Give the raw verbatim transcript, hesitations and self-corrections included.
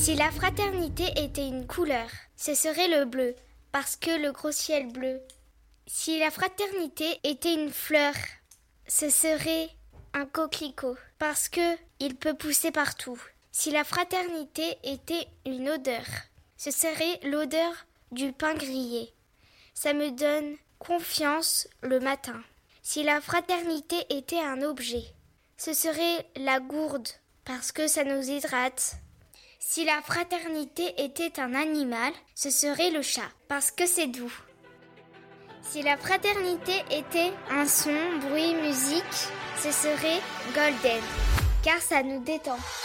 Si la fraternité était une couleur, ce serait le bleu, parce que le gros ciel bleu. Si la fraternité était une fleur, ce serait un coquelicot, parce que il peut pousser partout. Si la fraternité était une odeur, ce serait l'odeur du pain grillé. Ça me donne confiance le matin. Si la fraternité était un objet, ce serait la gourde, parce que ça nous hydrate. Si la fraternité était un animal, ce serait le chat, parce que c'est doux. Si la fraternité était un son, bruit, musique, ce serait Golden, car ça nous détend.